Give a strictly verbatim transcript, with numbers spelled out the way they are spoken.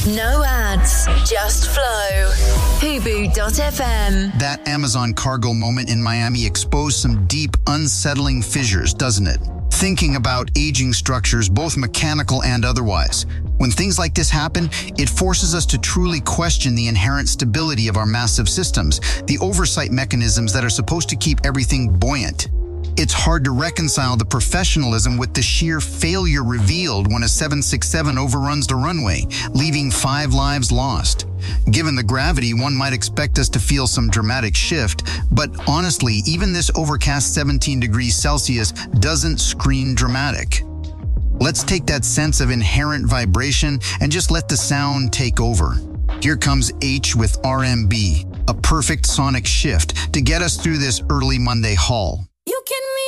No ads, just flow. Hubu dot f m. That Amazon cargo moment in Miami exposed some deep, unsettling fissures, doesn't it? Thinking about aging structures, both mechanical and otherwise. When things like this happen, it forces us to truly question the inherent stability of our massive systems, the oversight mechanisms that are supposed to keep everything buoyant. It's hard to reconcile the professionalism with the sheer failure revealed when a seven sixty-seven overruns the runway, leaving five lives lost. Given the gravity, one might expect us to feel some dramatic shift, but honestly, even this overcast seventeen degrees Celsius doesn't scream dramatic. Let's take that sense of inherent vibration and just let the sound take over. Here comes H with R M B, a perfect sonic shift to get us through this early Monday haul.